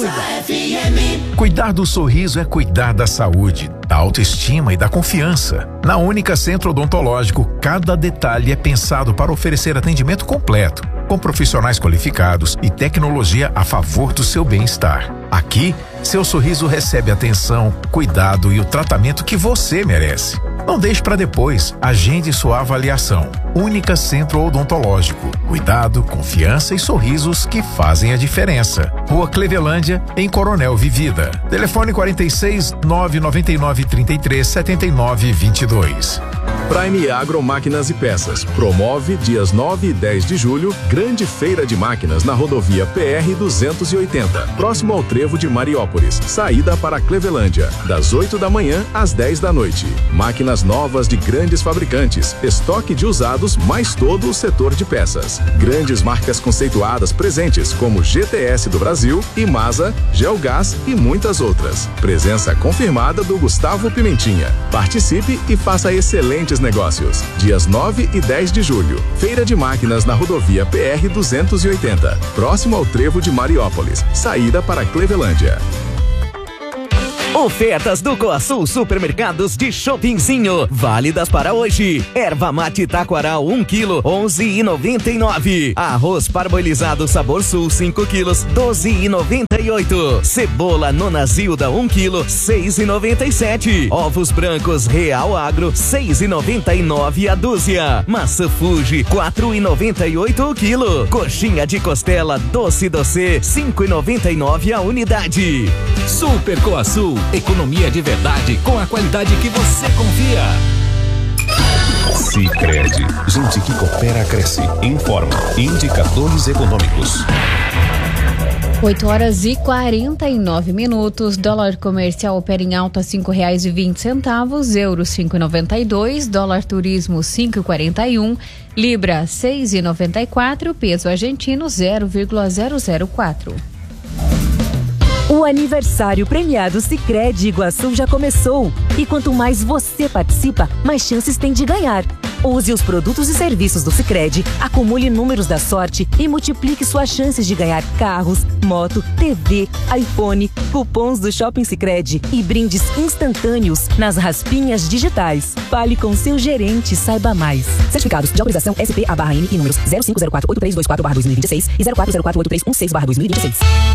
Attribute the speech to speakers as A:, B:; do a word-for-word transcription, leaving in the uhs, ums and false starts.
A: Cuidar do sorriso é cuidar da saúde, da autoestima e da confiança. Na Única Centro Odontológico, cada detalhe é pensado para oferecer atendimento completo, com profissionais qualificados e tecnologia a favor do seu bem-estar. Aqui, seu sorriso recebe atenção, cuidado e o tratamento que você merece. Não deixe para depois. Agende sua avaliação. Única Centro Odontológico. Cuidado, confiança e sorrisos que fazem a diferença. Rua Clevelândia, em Coronel Vivida. Telefone quarenta e seis, nove nove nove, trinta e três, setenta e nove, vinte e dois.
B: Prime Agro Máquinas e Peças promove dias nove e dez de julho grande feira de máquinas na rodovia P R duzentos e oitenta, próximo ao trevo de Mariópolis, saída para Clevelândia, das oito da manhã às dez da noite. Máquinas novas de grandes fabricantes, estoque de usados, mais todo o setor de peças. Grandes marcas conceituadas presentes como G T S do Brasil, Imasa, Gelgás e muitas outras. Presença confirmada do Gustavo Pimentinha. Participe e faça excelentes negócios. Dias nove e dez de julho. Feira de máquinas na rodovia P R duzentos e oitenta, próximo ao trevo de Mariópolis, saída para Clevelândia.
C: Ofertas do Coasul Supermercados de Shoppingzinho, válidas para hoje. Erva mate taquaral um quilo, onze e noventa e nove. Arroz parboilizado sabor sul cinco quilos, doze e noventa e oito. Cebola Nona Zilda um quilo, seis e noventa e sete. Ovos brancos Real Agro, seis e noventa e nove a dúzia. Maçã Fuji, quatro e noventa e oito o quilo. Coxinha de costela doce doce, cinco e noventa e nove a unidade.
D: Super Coasul, economia de verdade com a qualidade que você confia.
E: Sicredi, gente que coopera cresce. Informa, indicadores econômicos.
F: oito horas e quarenta e nove minutos. Dólar comercial opera em alta cinco reais e vinte centavos, euro cinco e noventa e dois, dólar turismo cinco e quarenta e um, libra seis e noventa e quatro, peso argentino zero vírgula zero zero quatro.
G: O aniversário premiado Sicredi Iguaçu já começou. E quanto mais você participa, mais chances tem de ganhar. Use os produtos e serviços do Sicredi, acumule números da sorte e multiplique suas chances de ganhar carros, moto, T V, iPhone, cupons do Shopping Sicredi e brindes instantâneos nas raspinhas digitais. Fale com seu gerente e saiba mais. Certificados de autorização S P A barra N e números zero cinco zero quatro oito três dois quatro barra dois mil e vinte e seis e zero quatro zero quatro oito três um seis barra dois mil e vinte e seis.